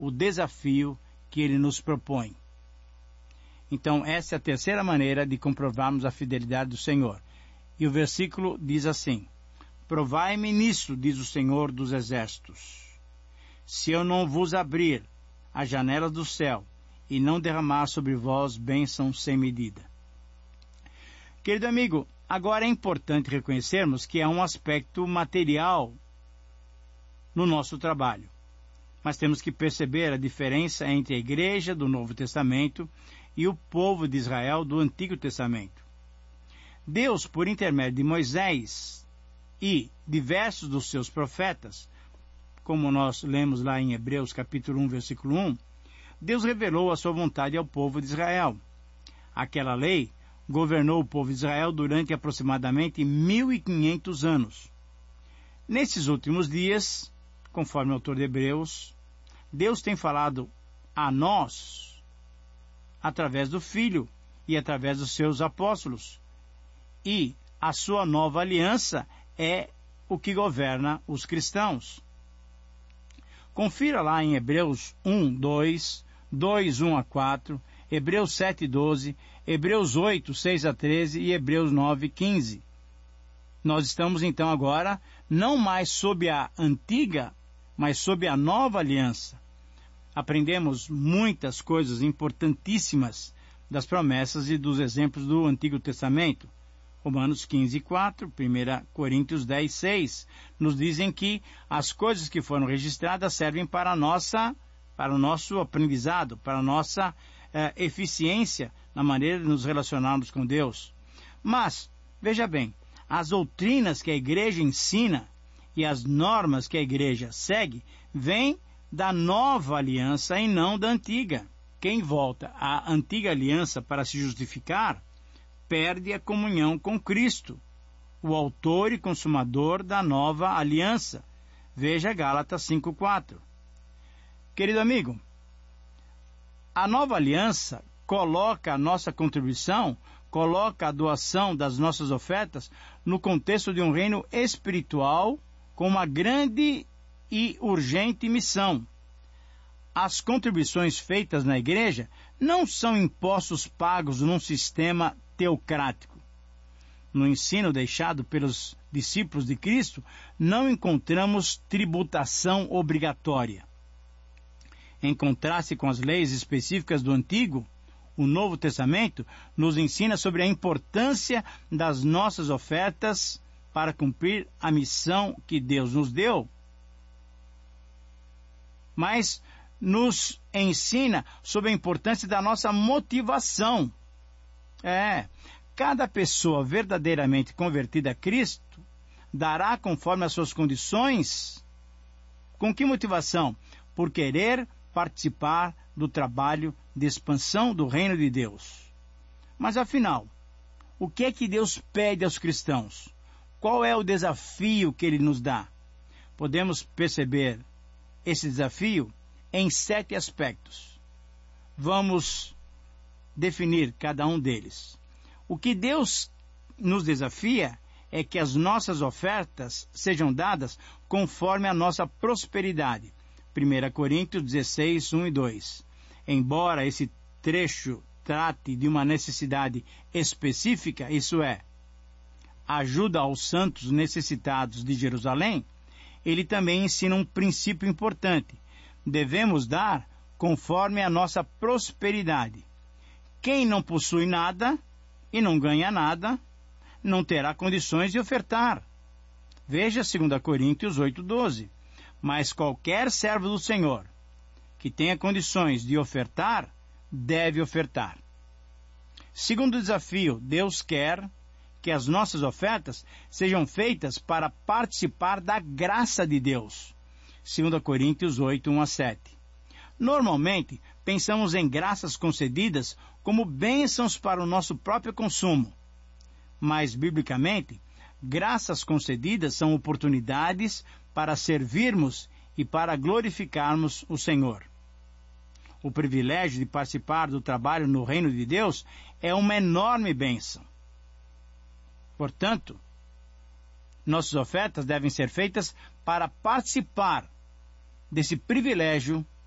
o desafio que ele nos propõe. Então, essa é a terceira maneira de comprovarmos a fidelidade do Senhor. E o versículo diz assim: provai-me nisso, diz o Senhor dos Exércitos, se eu não vos abrir as janelas do céu e não derramar sobre vós bênção sem medida. Querido amigo, agora é importante reconhecermos que há um aspecto material no nosso trabalho. Mas temos que perceber a diferença entre a igreja do Novo Testamento e o povo de Israel do Antigo Testamento. Deus, por intermédio de Moisés e diversos dos seus profetas, como nós lemos lá em Hebreus capítulo 1, versículo 1, Deus revelou a sua vontade ao povo de Israel. Aquela lei governou o povo de Israel durante aproximadamente 1500 anos. Nesses últimos dias, conforme o autor de Hebreus, Deus tem falado a nós através do Filho e através dos seus apóstolos. E a sua nova aliança é o que governa os cristãos. Confira lá em Hebreus 1, 2, 2, 1 a 4, Hebreus 7, 12, Hebreus 8, 6 a 13 e Hebreus 9, 15. Nós estamos então agora não mais sob a antiga, mas sob a nova aliança. Aprendemos muitas coisas importantíssimas das promessas e dos exemplos do Antigo Testamento. Romanos 15, 4, 1 Coríntios 10, 6, nos dizem que as coisas que foram registradas servem para o nosso aprendizado, para a nossa eficiência na maneira de nos relacionarmos com Deus. Mas, veja bem, as doutrinas que a igreja ensina e as normas que a igreja segue vêm da nova aliança e não da antiga. Quem volta à antiga aliança para se justificar, perde a comunhão com Cristo, o autor e consumador da nova aliança. Veja Gálatas 5:4. Querido amigo, a nova aliança coloca a nossa contribuição, coloca a doação das nossas ofertas no contexto de um reino espiritual com uma grande e urgente missão. As contribuições feitas na igreja não são impostos pagos num sistema teocrático. No ensino deixado pelos discípulos de Cristo, não encontramos tributação obrigatória. Em contraste com as leis específicas do Antigo, o Novo Testamento nos ensina sobre a importância das nossas ofertas para cumprir a missão que Deus nos deu. Mas nos ensina sobre a importância da nossa motivação. Cada pessoa verdadeiramente convertida a Cristo dará conforme as suas condições. Com que motivação? Por querer participar do trabalho de expansão do reino de Deus. Mas afinal, o que é que Deus pede aos cristãos? Qual é o desafio que Ele nos dá? Podemos perceber esse desafio em 7 aspectos. Vamos definir cada um deles. O que Deus nos desafia é que as nossas ofertas sejam dadas conforme a nossa prosperidade. 1 Coríntios 16, 1 e 2. Embora esse trecho trate de uma necessidade específica, isso é, ajuda aos santos necessitados de Jerusalém, ele também ensina um princípio importante. Devemos dar conforme a nossa prosperidade. Quem não possui nada e não ganha nada, não terá condições de ofertar. Veja 2 Coríntios 8:12. Mas qualquer servo do Senhor que tenha condições de ofertar, deve ofertar. Segundo desafio, Deus quer que as nossas ofertas sejam feitas para participar da graça de Deus. 2 Coríntios 8, 1 a 7. Normalmente, pensamos em graças concedidas como bênçãos para o nosso próprio consumo. Mas, biblicamente, graças concedidas são oportunidades para servirmos e para glorificarmos o Senhor. O privilégio de participar do trabalho no reino de Deus é uma enorme bênção. Portanto, nossas ofertas devem ser feitas para participar desse privilégio